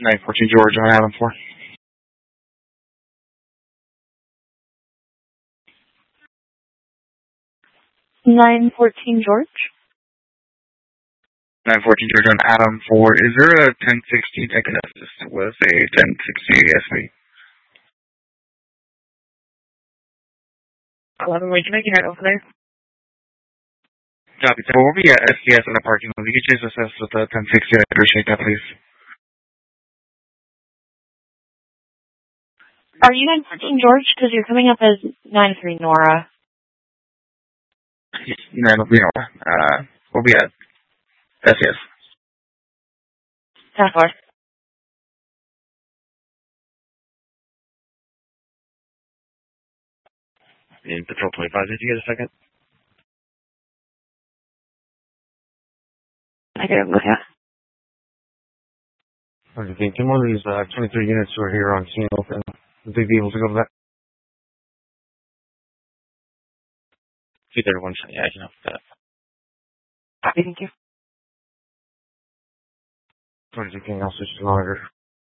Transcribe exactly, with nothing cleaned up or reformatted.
nine fourteen George on Adam four. nine fourteen George? nine fourteen George on Adam four. Is there a ten sixteen I can assist with a ten sixty S P? eleven, wait, can I get over there? Copy. So we'll be at S T S in the parking lot. If you could just assist with the ten sixty, I'd appreciate that, please. Are you nine fourteen George? Because you're coming up as nine three Nora. No, no, we don't. Uh, we'll be at S T S. ten four. In Patrol twenty-five, did you get a second? I get it, look at. Okay, can one of these uh, twenty-three units who are here on scene open? Would they be able to go to that? two thirty-one, yeah, I can help with that. Thank you. twenty-two King, I'll switch to monitor.